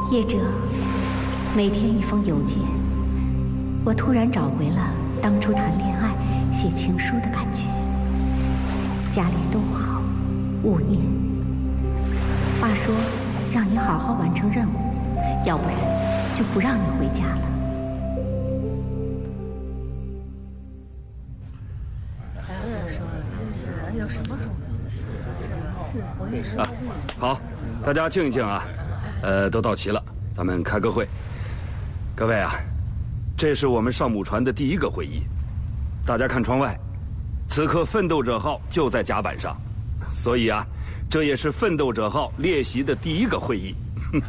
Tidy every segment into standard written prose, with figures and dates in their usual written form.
业者，每天一封邮件，我突然找回了当初谈恋爱、写情书的感觉。家里都好，勿念。爸说让你好好完成任务，要不然就不让你回家了。 有什么啊，好，大家静一静啊，都到齐了，咱们开个会。各位啊，这是我们上母船的第一个会议。大家看窗外，此刻奋斗者号就在甲板上，所以啊，这也是奋斗者号列席的第一个会议。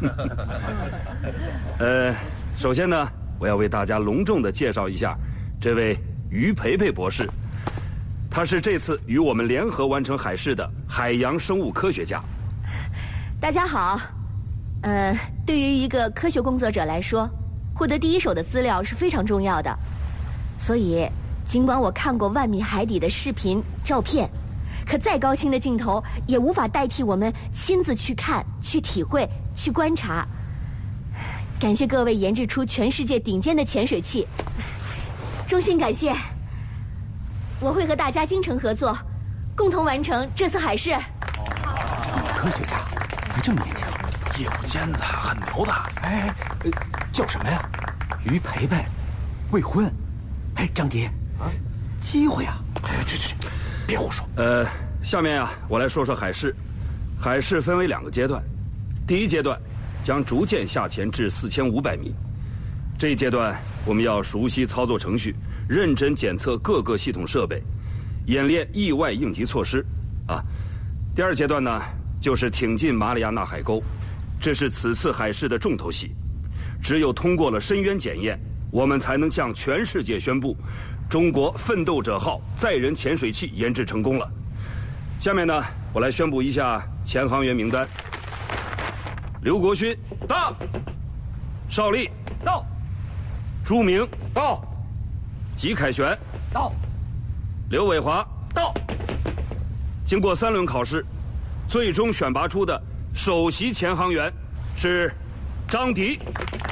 首先呢，我要为大家隆重地介绍一下这位于培培博士。他是这次与我们联合完成海试的海洋生物科学家。 大家好，对于一个科学工作者来说，获得第一手的资料是非常重要的。所以，尽管我看过万米海底的视频、照片，可再高清的镜头也无法代替我们亲自去看、去体会、去观察。感谢各位研制出全世界顶尖的潜水器，衷心感谢。我会和大家精诚合作，共同完成这次海试。 科学家还这么年轻， 业务尖子，很牛的。 哎，叫什么呀？于培培，未婚。哎，张迪，机会啊！ 哎，去，别胡说。 下面啊，我来说说海试。海试分为2个阶段，第一阶段将逐渐下潜至4500米。这一阶段我们要熟悉操作程序。认真检测各个系统设备，演练意外应急措施。第2阶段呢，就是挺进马里亚纳海沟，这是此次海试的重头戏。只有通过了深渊检验，我们才能向全世界宣布，中国奋斗者号载人潜水器研制成功了。下面呢，我来宣布一下潜航员名单：刘国勋到，邵力到，朱明到。吉凯旋到，刘伟华到。经过3轮考试，最终选拔出的首席潜航员是张迪。